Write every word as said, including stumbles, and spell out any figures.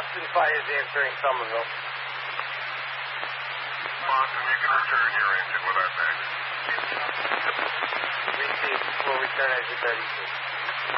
Boston Fire is answering Somerville. Boston, you can return your engine with our back. Received. We'll return exit thirty-two.